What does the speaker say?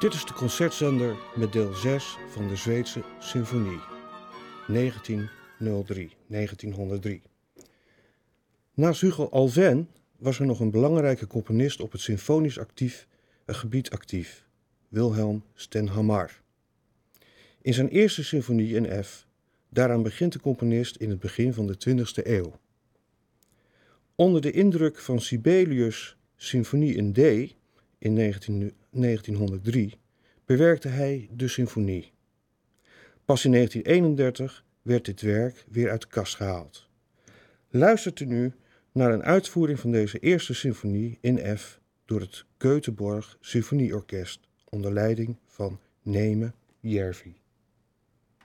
Dit is de concertzender met deel 6 van de Zweedse Symfonie, 1903. Naast Hugo Alfvén was er nog een belangrijke componist op het symfonisch gebied actief, Wilhelm Stenhammar. In zijn eerste symfonie in F, daaraan begint de componist in het begin van de 20e eeuw. Onder de indruk van Sibelius' symfonie in D in 1903 bewerkte hij de symfonie. Pas in 1931 werd dit werk weer uit de kast gehaald. Luistert u nu naar een uitvoering van deze eerste symfonie in F door het Göteborg Symfonieorkest onder leiding van Neeme Järvi.